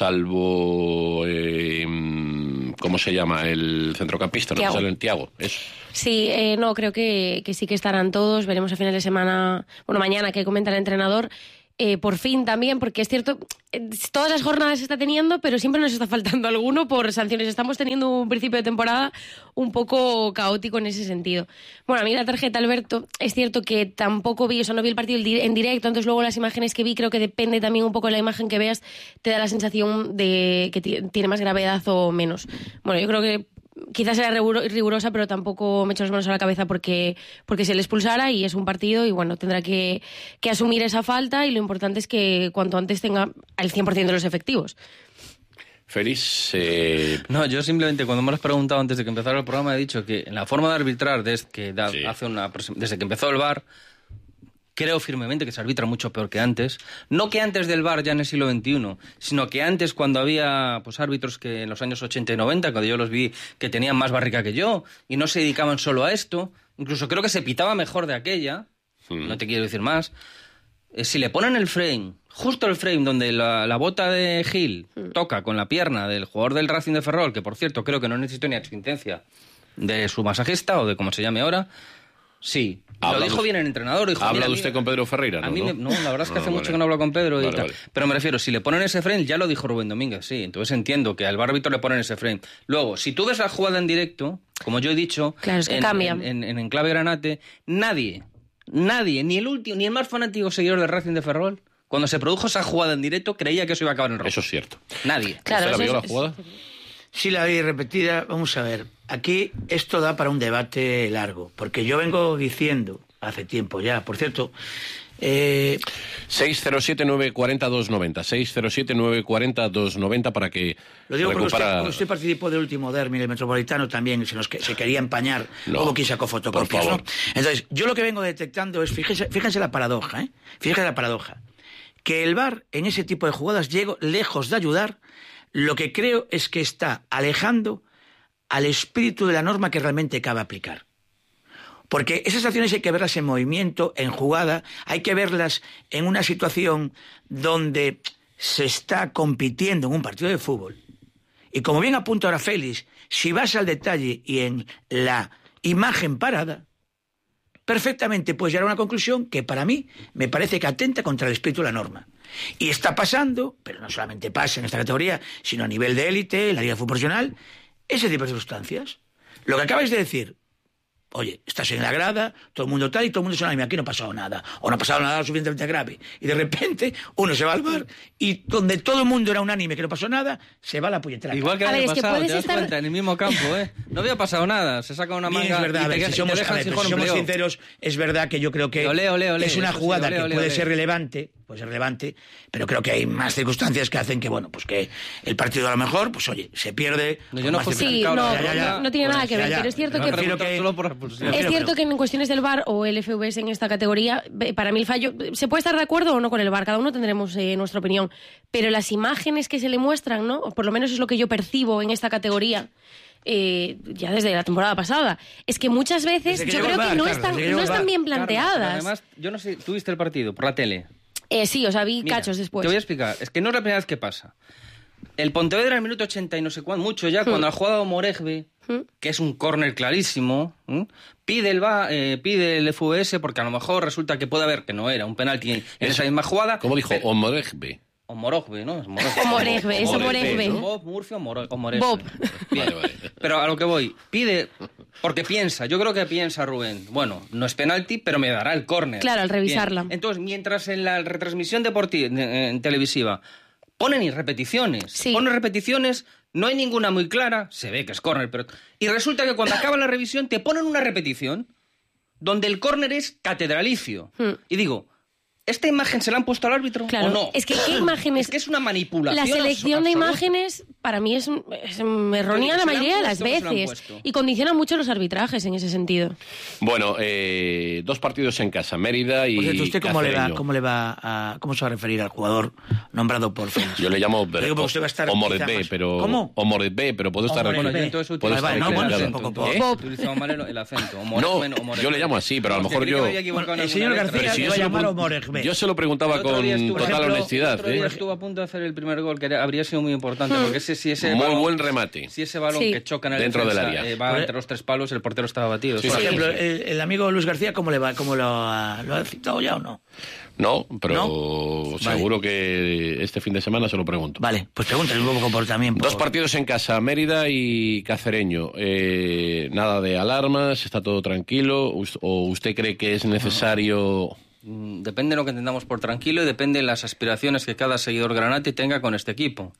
Speaker 4: salvo ¿cómo se llama? El centrocampista, ¿no? El Thiago.
Speaker 6: Sí, no, creo que sí que estarán todos. Veremos a final de semana, mañana, que comenta el entrenador. Por fin también, porque es cierto, todas las jornadas se está teniendo, pero siempre nos está faltando alguno por sanciones. Estamos teniendo un principio de temporada un poco caótico en ese sentido. Bueno, a mí la tarjeta, Alberto, es cierto que tampoco vi, no vi el partido en directo, entonces luego las imágenes que vi, creo que depende también un poco de la imagen que veas, te da la sensación de que tiene más gravedad o menos. Bueno, yo creo que quizás era rigurosa, pero tampoco me echo las manos a la cabeza porque se le expulsara, y es un partido y tendrá que asumir esa falta, y lo importante es que cuanto antes tenga al 100% de los efectivos.
Speaker 4: Félix,
Speaker 5: No, yo simplemente cuando me lo has preguntado antes de que empezara el programa he dicho que en la forma de arbitrar desde que empezó el VAR, creo firmemente que se arbitra mucho peor que antes. No que antes del VAR ya en el siglo XXI, sino que antes, cuando había árbitros que en los años 80 y 90, cuando yo los vi, que tenían más barrica que yo y no se dedicaban solo a esto. Incluso creo que se pitaba mejor de aquella. No te quiero decir más. Si le ponen el frame, justo el frame donde la bota de Gil toca con la pierna del jugador del Racing de Ferrol, que por cierto creo que no necesitó ni asistencia de su masajista o de como se llame ahora... Sí, lo dijo bien el entrenador.
Speaker 4: ¿Ha hablado usted con Pedro Ferreira?
Speaker 5: No, la verdad es que hace mucho que no hablo con Pedro y tal. Vale. Pero me refiero, si le ponen ese frame, ya lo dijo Rubén Domínguez, sí. Entonces entiendo que al árbitro le ponen ese frame. Luego, si tú ves la jugada en directo, como yo he dicho,
Speaker 6: claro, es que cambia.
Speaker 5: En Clave Granate, nadie, ni el más fanático seguidor del Racing de Ferrol, cuando se produjo esa jugada en directo, creía que eso iba a acabar en rojo.
Speaker 4: Eso es cierto.
Speaker 5: Nadie.
Speaker 6: Claro,
Speaker 4: ¿Usted la vio la jugada?
Speaker 13: Sí, la vi repetida. Vamos a ver. Aquí esto da para un debate largo, porque yo vengo diciendo hace tiempo ya, por cierto...
Speaker 4: 607-940-290, 607-940-290 para que
Speaker 13: lo digo porque usted participó del último derbi del Metropolitano también, se quería empañar, hubo quien sacó fotocopias, ¿no? Entonces, yo lo que vengo detectando es, fíjense la paradoja, fíjense la paradoja, que el VAR en ese tipo de jugadas, lejos de ayudar, lo que creo es que está alejando al espíritu de la norma que realmente cabe aplicar. Porque esas acciones hay que verlas en movimiento, en jugada, hay que verlas en una situación donde se está compitiendo en un partido de fútbol. Y como bien apunta ahora Félix, si vas al detalle y en la imagen parada, perfectamente puedes llegar a una conclusión que para mí me parece que atenta contra el espíritu de la norma. Y está pasando, pero no solamente pasa en esta categoría, sino a nivel de élite, en la Liga de Fútbol Profesional, ese tipo de circunstancias. Lo que acabáis de decir, oye, estás en la grada, todo el mundo tal, y todo el mundo se llama, aquí no ha pasado nada, o no ha pasado nada suficientemente grave. Y de repente, uno se va al VAR, y donde todo el mundo era unánime que no pasó nada, se va a la puñetera.
Speaker 5: Igual que el año pasado, te das cuenta, en el mismo campo, No había pasado nada, se saca una manga...
Speaker 13: Es verdad, si somos sinceros, es verdad que yo creo que es una jugada que puede ser relevante, puede ser relevante, pero creo que hay más circunstancias que hacen que, bueno, pues que el partido a lo mejor, pues oye, se pierde.
Speaker 6: No tiene nada que ver, pero es cierto que en cuestiones del VAR o el FVS en esta categoría, para mí el fallo, se puede estar de acuerdo o no con el VAR, cada uno tendremos nuestra opinión, pero las imágenes que se le muestran, ¿no? O por lo menos es lo que yo percibo en esta categoría, ya desde la temporada pasada, es que muchas veces yo creo que no están bien planteadas.
Speaker 5: Carlos, además, yo no sé, ¿tú viste el partido por la tele?
Speaker 6: Sí, o sea, vi cachos después.
Speaker 5: Te voy a explicar, es que no es la primera vez que pasa. El Pontevedra en el minuto 80 y no sé cuánto, mucho ya, cuando ha jugado Moregbe, que es un córner clarísimo, pide el FVS porque a lo mejor resulta que puede haber, que no era, un penalti en esa misma jugada.
Speaker 4: ¿Cómo dijo? Moregbe.
Speaker 5: O Moregbe, ¿no? Es
Speaker 6: Moregbe, eso Moregbe.
Speaker 5: Bob, Murphy o Moregbe.
Speaker 6: Bob.
Speaker 5: Vale. Pero a lo que voy, pide, porque piensa, yo creo que piensa Rubén, bueno, no es penalti, pero me dará el córner.
Speaker 6: Claro, al revisarla.
Speaker 5: Bien. Entonces, mientras en la retransmisión deportiva, en televisiva, ponen repeticiones, no hay ninguna muy clara, se ve que es córner, pero... Y resulta que cuando acaba la revisión te ponen una repetición donde el córner es catedralicio. Y digo, ¿esta imagen se la han puesto al árbitro o no?
Speaker 6: Es que ¿qué imágenes?
Speaker 5: Es que es una manipulación.
Speaker 6: La selección de imágenes para mí es errónea la mayoría de las veces y condiciona mucho los arbitrajes en ese sentido.
Speaker 4: Bueno, 2 partidos en casa, Mérida y
Speaker 13: Cierto, ¿usted cómo se va a referir al jugador nombrado por Félix?
Speaker 4: Yo le llamo Moregbe, pero
Speaker 13: ¿cómo?
Speaker 4: O Moregbe, pero puedo estar
Speaker 5: utilizado mal el acento.
Speaker 4: No, yo le llamo así, pero a lo mejor yo...
Speaker 13: El señor García le va a llamar o Moregbe.
Speaker 4: Yo se lo preguntaba con total honestidad.
Speaker 5: El otro día estuvo a punto de hacer el primer gol, que habría sido muy importante, porque si ese
Speaker 4: muy
Speaker 5: balón,
Speaker 4: buen remate.
Speaker 5: Si ese balón que choca en el
Speaker 4: dentro
Speaker 5: defensa,
Speaker 4: del área
Speaker 5: va entre los 3 palos, el portero estaba batido.
Speaker 13: Por ejemplo, el amigo Luis García, ¿cómo le va? ¿Cómo lo ha citado ya o no?
Speaker 4: No, pero seguro que este fin de semana se lo pregunto.
Speaker 13: Vale, pues pregúntale un poco también.
Speaker 4: 2 partidos en casa, Mérida y Cacereño. Nada de alarmas, está todo tranquilo. ¿O usted cree que es necesario...?
Speaker 5: Depende de lo que entendamos por tranquilo y depende de las aspiraciones que cada seguidor granate tenga con este equipo.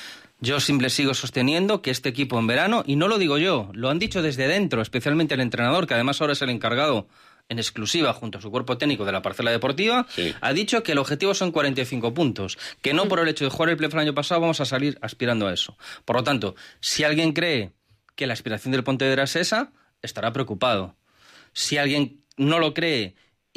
Speaker 5: Yo sigo sosteniendo que este equipo en verano, y no lo digo yo, lo han dicho desde dentro, especialmente el entrenador, que además ahora es el encargado en exclusiva junto a su cuerpo técnico de la parcela deportiva, ha dicho que el objetivo son 45 puntos, que no por el hecho de jugar el playoff el año pasado vamos a salir aspirando a eso. Por lo tanto, si alguien cree que la aspiración del Pontevedra es esa, estará preocupado. Si alguien no lo cree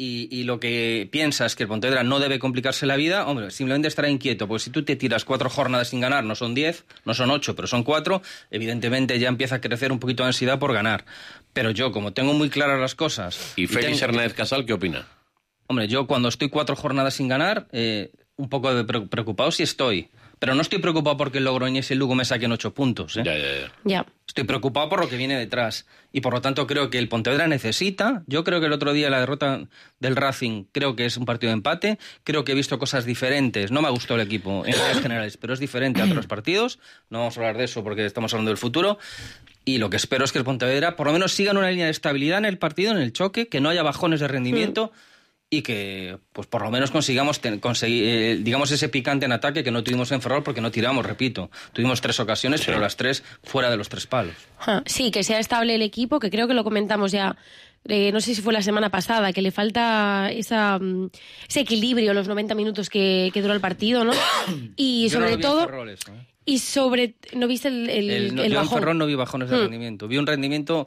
Speaker 5: y lo que piensa es que el Pontevedra no debe complicarse la vida, hombre, simplemente estará inquieto, porque si tú te tiras 4 jornadas sin ganar, no son 10, no son 8, pero son 4, evidentemente ya empieza a crecer un poquito de ansiedad por ganar. Pero yo, como tengo muy claras las cosas...
Speaker 4: ¿Y Félix Hernández Casal qué opina?
Speaker 5: Hombre, yo cuando estoy 4 jornadas sin ganar, un poco preocupado sí estoy. Pero no estoy preocupado porque el Logroñés y el Lugo me saquen 8 puntos.
Speaker 6: Ya.
Speaker 5: Estoy preocupado por lo que viene detrás. Y por lo tanto creo que el Pontevedra necesita... Yo creo que el otro día la derrota del Racing creo que es un partido de empate. Creo que he visto cosas diferentes. No me ha gustado el equipo en líneas generales, pero es diferente a otros partidos. No vamos a hablar de eso porque estamos hablando del futuro. Y lo que espero es que el Pontevedra por lo menos siga en una línea de estabilidad en el partido, en el choque, que no haya bajones de rendimiento... y que pues por lo menos consigamos conseguir digamos ese picante en ataque que no tuvimos en Ferrol porque no tiramos, repito. Tuvimos 3 ocasiones, pero las 3 fuera de los 3 palos.
Speaker 6: Sí, que sea estable el equipo, que creo que lo comentamos ya, no sé si fue la semana pasada, que le falta ese equilibrio los 90 minutos que dura el partido, ¿no? Y
Speaker 5: yo
Speaker 6: sobre
Speaker 5: no
Speaker 6: todo...
Speaker 5: Ferrol eso,
Speaker 6: Y sobre... ¿No viste el
Speaker 5: yo
Speaker 6: bajón?
Speaker 5: en Ferrol no vi bajones de rendimiento. Vi un rendimiento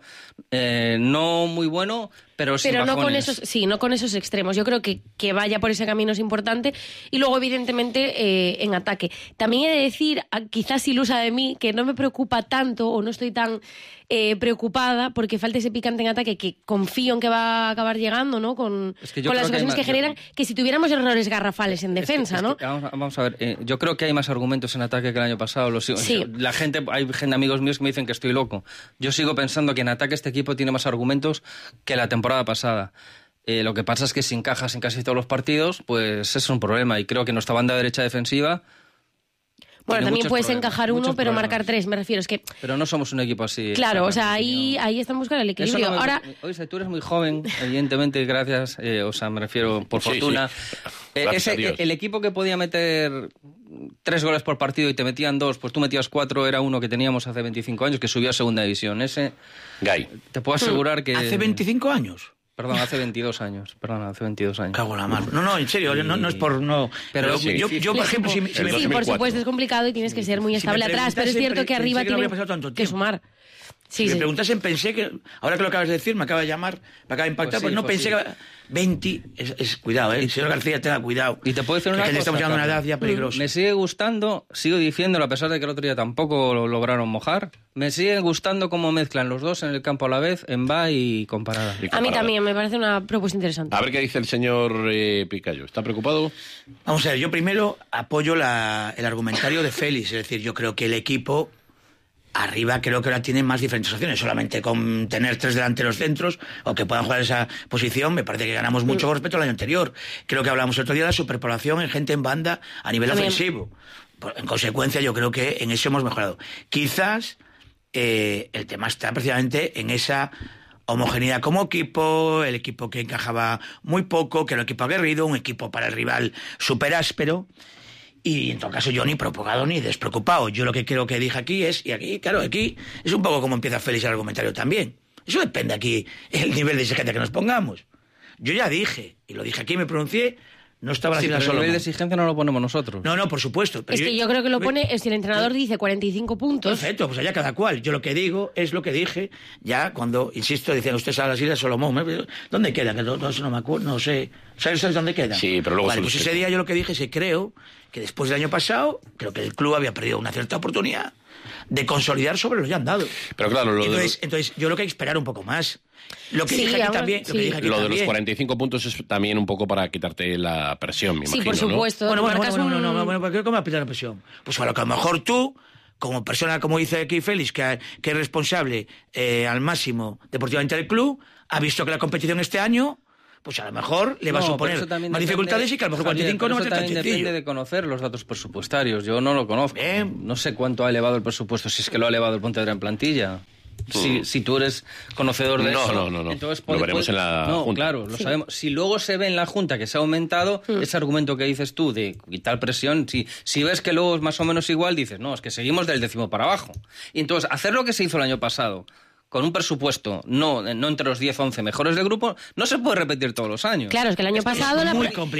Speaker 5: no muy bueno, pero sin bajones.
Speaker 6: No con esos, no con esos extremos. Yo creo que vaya por ese camino es importante. Y luego, evidentemente, en ataque. También he de decir, quizás ilusa de mí, que no me preocupa tanto o no estoy tan preocupada porque falta ese picante en ataque que confío en que va a acabar llegando, ¿no? Con las ocasiones que generan, que si tuviéramos errores garrafales en defensa, ¿no?
Speaker 5: Vamos a ver, yo creo que hay más argumentos en ataque que el año pasado. La gente, hay amigos míos que me dicen que estoy loco. Yo sigo pensando que en ataque este equipo tiene más argumentos que la temporada pasada. Lo que pasa es que si encajas en casi todos los partidos, pues es un problema. Y creo que nuestra banda derecha defensiva...
Speaker 6: Bueno, también puedes encajar uno, pero marcar 3, me refiero. Es que...
Speaker 5: Pero no somos un equipo así.
Speaker 6: Claro, o sea, ahí están buscando el equilibrio. Ahora...
Speaker 5: Oye, tú eres muy joven, evidentemente, gracias. Me refiero por fortuna.
Speaker 4: Sí.
Speaker 5: El equipo que podía meter 3 goles por partido y te metían 2, pues tú metías 4, era uno que teníamos hace 25 años, que subió a segunda división. Ese...
Speaker 4: Gay.
Speaker 5: Te puedo asegurar que...
Speaker 13: ¿Hace 25 años?
Speaker 5: Perdón, hace 22 años.
Speaker 13: Cago en la mar. No, en serio, no es por... No. Pero
Speaker 5: sí,
Speaker 13: yo por ejemplo, si
Speaker 6: sí, por supuesto, es complicado y tienes que ser muy estable atrás, pero es cierto que arriba tiene que sumar.
Speaker 13: Si me preguntasen, pensé que... Ahora que lo acabas de decir, me acaba de llamar, me acaba de impactar, pues no pensé que... 20... cuidado, señor García, tenga cuidado.
Speaker 5: Y te puedo decir una cosa,
Speaker 13: estamos llegando a una edad ya peligrosa.
Speaker 5: Me sigue gustando, sigo diciéndolo, a pesar de que el otro día tampoco lo lograron mojar, me sigue gustando cómo mezclan los dos en el campo a la vez, en va y comparada.
Speaker 6: A mí también, me parece una propuesta interesante.
Speaker 4: A ver qué dice el señor Picayo. ¿Está preocupado?
Speaker 13: Vamos a ver, yo primero apoyo el argumentario de Félix, es decir, yo creo que el equipo... Arriba creo que ahora tienen más diferentes opciones. Solamente con tener 3 delanteros centros o que puedan jugar esa posición, me parece que ganamos mucho con respecto al año anterior. Creo que hablamos el otro día de la superpoblación en gente en banda a nivel ofensivo. En consecuencia, yo creo que en eso hemos mejorado. Quizás el tema está precisamente en esa homogeneidad como equipo, el equipo que encajaba muy poco, que era un equipo aguerrido, un equipo para el rival súper áspero. Y en todo caso yo ni preocupado ni despreocupado. Yo lo que creo que dije aquí es, y aquí, claro, aquí es un poco como empieza Félix el argumentario también. Eso depende aquí el nivel de exigencia que nos pongamos. Yo ya dije, y lo dije aquí, me pronuncié, no estaba la
Speaker 5: ciudad solo. El nivel de exigencia no lo ponemos nosotros.
Speaker 13: No, por supuesto.
Speaker 6: Pero es que yo creo que lo pone, si el entrenador dice 45 puntos...
Speaker 13: Perfecto, pues allá cada cual. Yo lo que digo es lo que dije ya cuando, insisto, decían ustedes a las Islas Solomón. ¿Dónde queda? Que no me acuerdo, no sé. ¿Sabes dónde queda?
Speaker 4: Sí, pero luego...
Speaker 13: Vale, pues ese día yo lo que dije es que creo que después del año pasado, creo que el club había perdido una cierta oportunidad de consolidar sobre lo ya andado.
Speaker 4: Pero claro,
Speaker 13: entonces yo creo que hay que esperar un poco más. Lo que dije aquí también...
Speaker 4: Lo de los 45 puntos es también un poco para quitarte la presión, me imagino,
Speaker 6: por supuesto.
Speaker 13: ¿no? Bueno, ¿cómo me quitar la presión? Pues a lo que a lo mejor tú, como persona, como dice aquí Félix, que es responsable al máximo deportivamente del club, ha visto que la competición este año... pues a lo mejor le va a suponer más dificultades y que a lo mejor 45 no va a ser tan sencillo.
Speaker 5: Depende de conocer los datos presupuestarios. Yo no lo conozco. No sé cuánto ha elevado el presupuesto, si es que lo ha elevado el Pontevedra en plantilla. Si tú eres conocedor de eso.
Speaker 4: No.
Speaker 5: Entonces,
Speaker 4: lo veremos en la Junta.
Speaker 5: Claro, lo sabemos. Si luego se ve en la Junta que se ha aumentado, ese argumento que dices tú de quitar presión, si ves que luego es más o menos igual, dices, no, es que seguimos del 10º para abajo. Y entonces, hacer lo que se hizo el año pasado... con un presupuesto no entre los 10-11 mejores del grupo, no se puede repetir todos los años.
Speaker 6: Claro, es que el año pasado la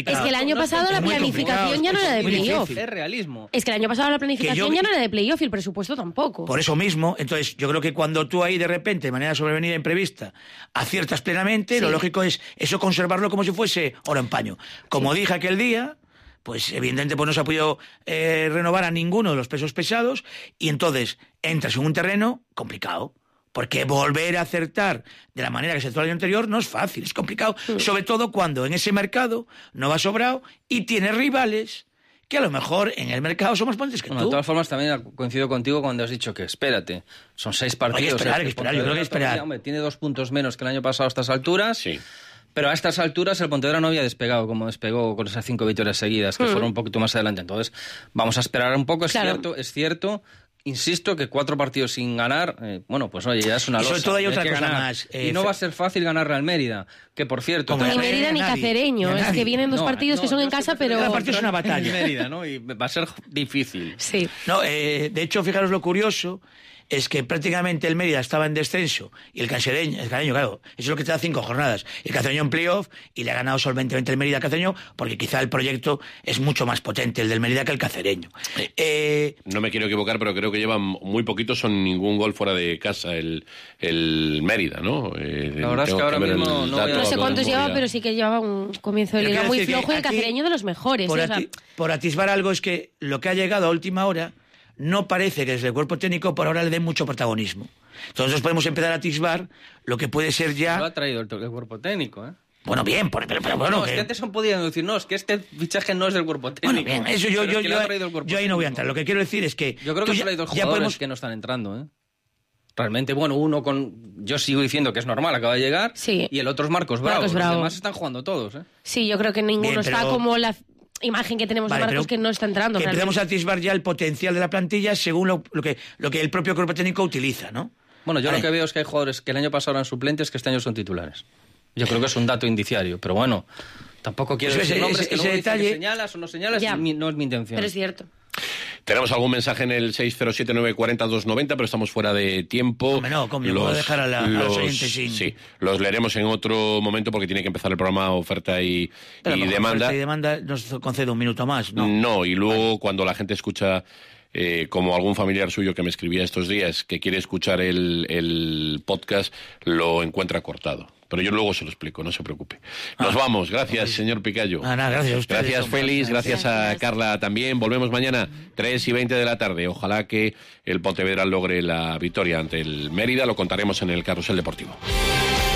Speaker 6: planificación ya no era de playoff.
Speaker 5: Es realismo.
Speaker 6: Es que el año pasado la planificación ya no era de playoff y el presupuesto tampoco.
Speaker 13: Por eso mismo, entonces yo creo que cuando tú ahí de repente, de manera sobrevenida imprevista, aciertas plenamente, lo lógico es eso conservarlo como si fuese oro en paño. Como dije aquel día, pues evidentemente pues no se ha podido renovar a ninguno de los pesos pesados y entonces entras en un terreno complicado. Porque volver a acertar de la manera que se hizo el año anterior no es fácil, es complicado. Sobre todo cuando en ese mercado no va sobrado y tienes rivales que a lo mejor en el mercado son más potentes que tú.
Speaker 5: De todas formas, también coincido contigo cuando has dicho que espérate, son 6 partidos.
Speaker 13: Hay que esperar, yo creo que hay que esperar.
Speaker 5: Hombre, tiene 2 puntos menos que el año pasado a estas alturas. Sí. Pero a estas alturas el Pontevedra no había despegado como despegó con esas 5 victorias seguidas, que fueron un poquito más adelante. Entonces, vamos a esperar un poco, es cierto. Insisto que 4 partidos sin ganar, pues oye, ya es una losa.
Speaker 13: Y sobre todo hay otra cosa más.
Speaker 5: Y no va a ser fácil ganarle al Mérida, que por cierto...
Speaker 6: Ni Mérida ni Cacereño, es que vienen 2 partidos que son en casa, pero...
Speaker 13: Cada partido es una batalla.
Speaker 5: Mérida, ¿no? Y va a ser difícil.
Speaker 6: Sí.
Speaker 13: No, de hecho, fijaros lo curioso, es que prácticamente el Mérida estaba en descenso y el Cacereño, claro, eso es lo que te da 5 jornadas. El Cacereño en playoff y le ha ganado solventemente el Mérida al Cacereño porque quizá el proyecto es mucho más potente el del Mérida que el Cacereño.
Speaker 4: No me quiero equivocar, pero creo que llevan muy poquitos, son ningún gol fuera de casa el Mérida, ¿no?
Speaker 5: La verdad es que ahora mismo
Speaker 6: no sé cuántos lleva, pero sí que llevaba un comienzo de liga muy flojo y el Cacereño de los mejores.
Speaker 13: Por atisbar algo es que lo que ha llegado a última hora no parece que desde el cuerpo técnico por ahora le den mucho protagonismo. Entonces podemos empezar a atisbar lo que puede ser ya...
Speaker 5: Lo ha traído el cuerpo técnico, ¿eh?
Speaker 13: Bueno, bien, pero bueno...
Speaker 5: No, es que antes han podido decir, no, es que este fichaje no es del cuerpo técnico.
Speaker 13: Bueno, bien, eso yo ahí no voy a entrar. Lo que quiero decir es que...
Speaker 5: Yo creo que solo hay 2 jugadores que no están entrando, ¿eh? Realmente, uno yo sigo diciendo que es normal, acaba de llegar, y el otro es Marcos Bravo. Los demás están jugando todos, ¿eh?
Speaker 6: Sí, yo creo que ninguno está como la... imagen que tenemos de Marcos que no está entrando.
Speaker 13: Que empezamos a atisbar ya el potencial de la plantilla según lo que el propio cuerpo técnico utiliza, ¿no?
Speaker 5: Bueno, yo lo que veo es que hay jugadores que el año pasado eran suplentes que este año son titulares. Yo creo que es un dato indiciario, pero bueno, tampoco quiero decir nombres que ese detalle... que señalas o no señalas, no es mi intención.
Speaker 6: Pero es cierto.
Speaker 4: Tenemos algún mensaje en el 607-940-290, pero estamos fuera de tiempo.
Speaker 13: No, puedo dejar a los oyentes sin...
Speaker 4: Sí, los leeremos en otro momento porque tiene que empezar el programa Oferta y Demanda.
Speaker 13: Oferta y Demanda nos concede un minuto más, ¿no?
Speaker 4: No, y luego cuando la gente escucha... como algún familiar suyo que me escribía estos días, que quiere escuchar el podcast, lo encuentra cortado. Pero yo luego se lo explico, no se preocupe. Nos vamos. Gracias, señor Picayo.
Speaker 13: Gracias a ustedes.
Speaker 4: Gracias, Félix. Gracias a Carla también. Volvemos mañana, 3:20 de la tarde. Ojalá que el Pontevedra logre la victoria ante el Mérida. Lo contaremos en el Carrusel Deportivo.